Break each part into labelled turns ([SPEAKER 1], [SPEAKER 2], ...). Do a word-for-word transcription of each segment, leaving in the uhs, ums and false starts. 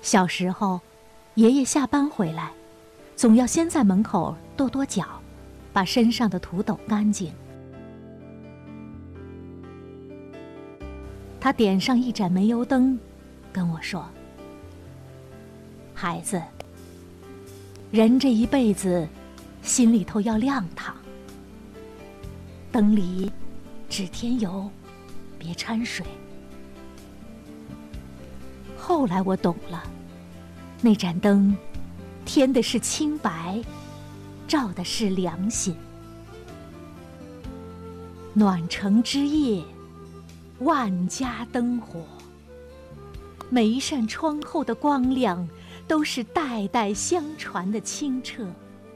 [SPEAKER 1] 小时候，爷爷下班回来，总要先在门口跺跺脚，把身上的土抖干净。他点上一盏煤油灯，跟我说：“孩子，人这一辈子，心里头要亮堂。灯里只添油，别掺水。”后来我懂了，那盏灯添的是清白，照的是良心。暖城之夜，万家灯火，每一扇窗后的光亮都是代代相传的清澈。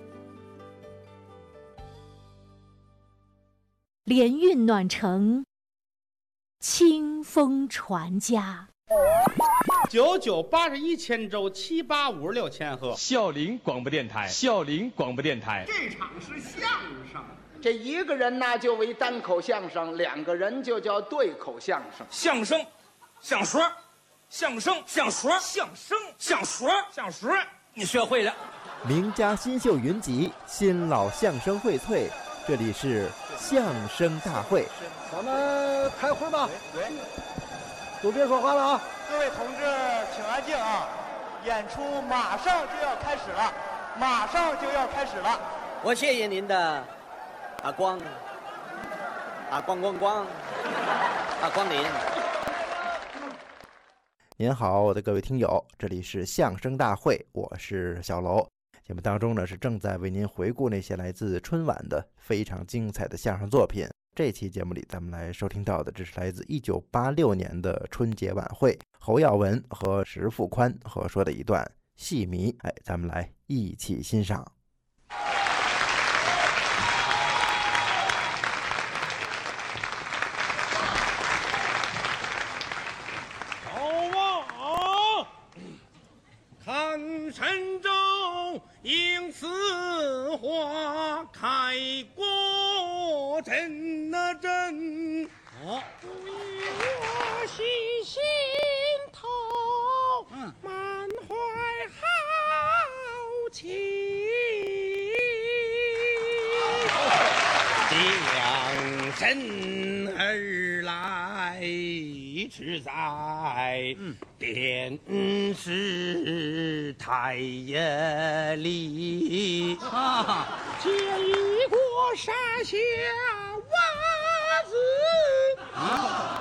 [SPEAKER 1] 连运暖城，清风传家。
[SPEAKER 2] 九九八十一千周，七八五十六千赫。
[SPEAKER 3] 孝陵广播电台，孝陵广播电台。
[SPEAKER 4] 这场是相声，这一个人呢就为单口相声，两个人就叫对口相声。
[SPEAKER 5] 相声，相说，相声，相说，相声，相说，相说，你学会了。
[SPEAKER 6] 名家新秀云集，新老相声荟萃，这里是相声大会。
[SPEAKER 7] 咱们开会吧。对。都别说话了啊！
[SPEAKER 8] 各位同志，请安静啊！演出马上就要开始了，马上就要开始了。
[SPEAKER 9] 我谢谢您的啊光啊光光光啊光临。
[SPEAKER 6] 您好，我的各位听友，这里是相声大会，我是小楼。节目当中呢是正在为您回顾那些来自春晚的非常精彩的相声作品。这期节目里，咱们来收听到的，这是来自一九八六年的春节晚会，侯耀文和石富宽合说的一段戏迷，哎，咱们来一起欣赏。
[SPEAKER 5] 守望，看神州应此花开过真呐真，哦，我心心头满怀好奇，将身而来只在电视台里，啊，见一过沙下袜子，啊，